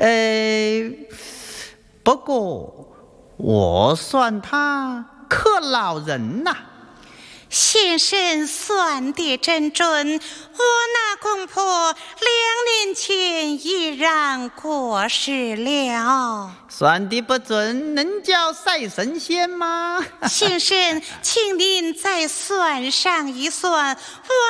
不过我算他可老人呐。 先生算得真准，我那公婆2年前已然过世了。 算得不准，能叫赛神仙吗？ 先生，请您再算上一算，我